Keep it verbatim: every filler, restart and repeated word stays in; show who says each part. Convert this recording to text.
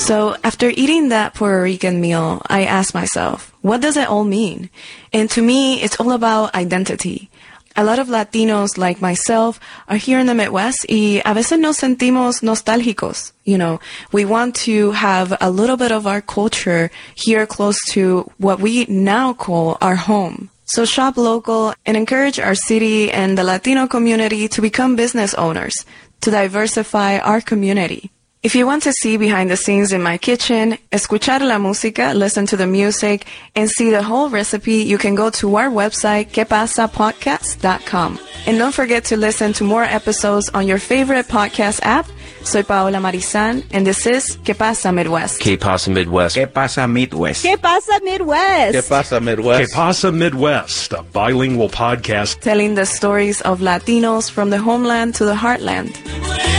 Speaker 1: So after eating that Puerto Rican meal, I asked myself, what does it all mean? And to me, it's all about identity. A lot of Latinos like myself are here in the Midwest y a veces nos sentimos nostálgicos. You know, we want to have a little bit of our culture here close to what we now call our home. So shop local and encourage our city and the Latino community to become business owners, to diversify our community. If you want to see behind the scenes in my kitchen, escuchar la música, listen to the music, and see the whole recipe, you can go to our website, que pasa podcast dot com. And don't forget to listen to more episodes on your favorite podcast app. Soy Paola Marizan, and this is Que Pasa Midwest.
Speaker 2: Que Pasa Midwest.
Speaker 3: Que Pasa Midwest.
Speaker 4: Que Pasa Midwest.
Speaker 5: Que Pasa Midwest.
Speaker 6: Que Pasa Midwest, a bilingual podcast
Speaker 1: telling the stories of Latinos from the homeland to the heartland.